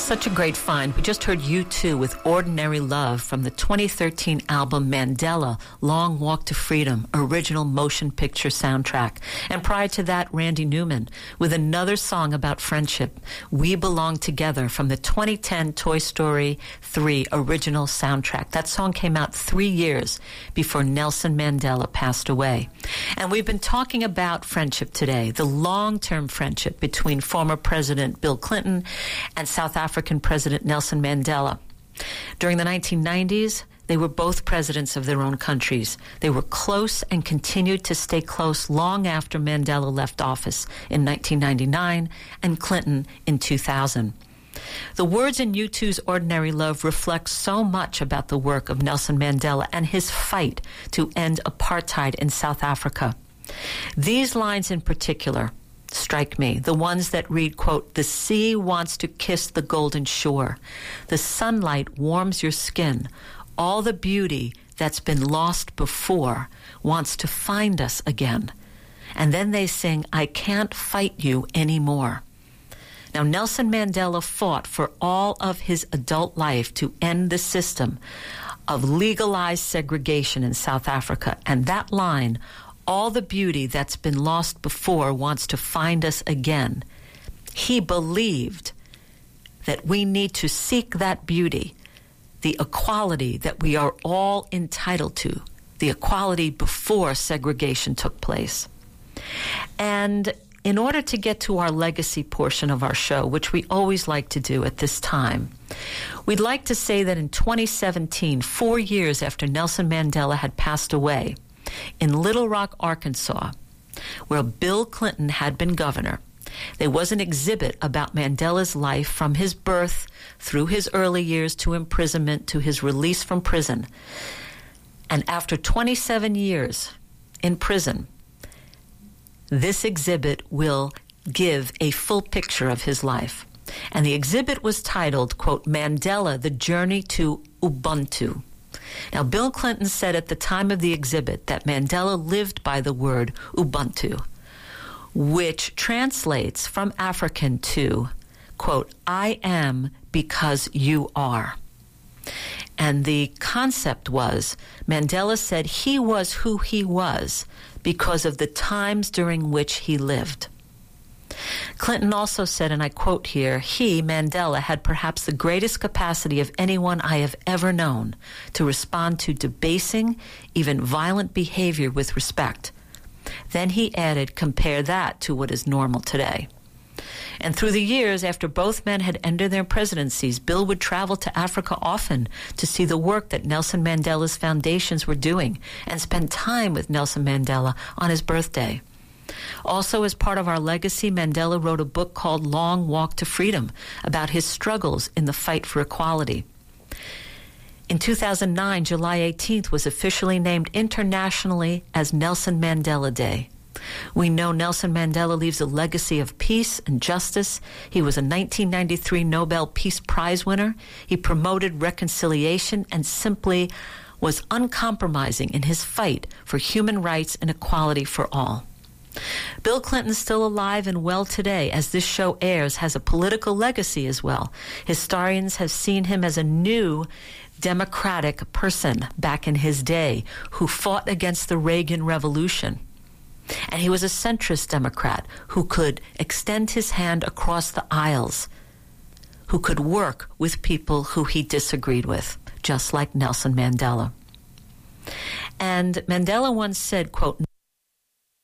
Such a great find. We just heard U2 with Ordinary Love from the 2013 album Mandela, Long Walk to Freedom, original motion picture soundtrack. And prior to that, Randy Newman with another song about friendship, We Belong Together, from the 2010 Toy Story 3 original soundtrack. That song came out 3 years before Nelson Mandela passed away. And we've been talking about friendship today, the long-term friendship between former President Bill Clinton and South African President Nelson Mandela. During the 1990s, they were both presidents of their own countries. They were close and continued to stay close long after Mandela left office in 1999 and Clinton in 2000. The words in U2's Ordinary Love reflect so much about the work of Nelson Mandela and his fight to end apartheid in South Africa. These lines in particular strike me, the ones that read, quote, "The sea wants to kiss the golden shore. The sunlight warms your skin. All the beauty that's been lost before wants to find us again." And then they sing, "I can't fight you anymore." Now, Nelson Mandela fought for all of his adult life to end the system of legalized segregation in South Africa. And that line, "All the beauty that's been lost before wants to find us again." He believed that we need to seek that beauty, the equality that we are all entitled to, the equality before segregation took place. And in order to get to our legacy portion of our show, which we always like to do at this time, we'd like to say that in 2017, 4 years after Nelson Mandela had passed away, in Little Rock, Arkansas, where Bill Clinton had been governor, there was an exhibit about Mandela's life from his birth through his early years to imprisonment to his release from prison. And after 27 years in prison, this exhibit will give a full picture of his life. And the exhibit was titled, quote, "Mandela, the Journey to Ubuntu." Now, Bill Clinton said at the time of the exhibit that Mandela lived by the word Ubuntu, which translates from African to, quote, "I am because you are." And the concept was, Mandela said he was who he was because of the times during which he lived. Clinton also said, and I quote here, "He, Mandela, had perhaps the greatest capacity of anyone I have ever known to respond to debasing, even violent behavior with respect." Then he added, "Compare that to what is normal today." And through the years, after both men had ended their presidencies, Bill would travel to Africa often to see the work that Nelson Mandela's foundations were doing and spend time with Nelson Mandela on his birthday. Also, as part of our legacy, Mandela wrote a book called Long Walk to Freedom about his struggles in the fight for equality. In 2009, July 18th was officially named internationally as Nelson Mandela Day. We know Nelson Mandela leaves a legacy of peace and justice. He was a 1993 Nobel Peace Prize winner. He promoted reconciliation and simply was uncompromising in his fight for human rights and equality for all. Bill Clinton, still alive and well today as this show airs, has a political legacy as well. Historians have seen him as a new democratic person back in his day who fought against the Reagan Revolution. And he was a centrist Democrat who could extend his hand across the aisles, who could work with people who he disagreed with, just like Nelson Mandela. And Mandela once said, quote,